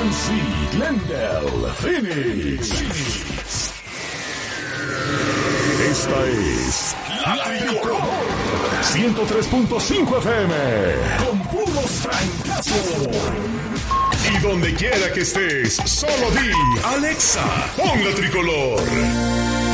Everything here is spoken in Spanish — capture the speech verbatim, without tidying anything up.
Muncie, Glendale, Phoenix. Esta es La Tricolor ciento tres punto cinco F M con puros francazos. Y donde quiera que estés, solo di Alexa, pon La Tricolor.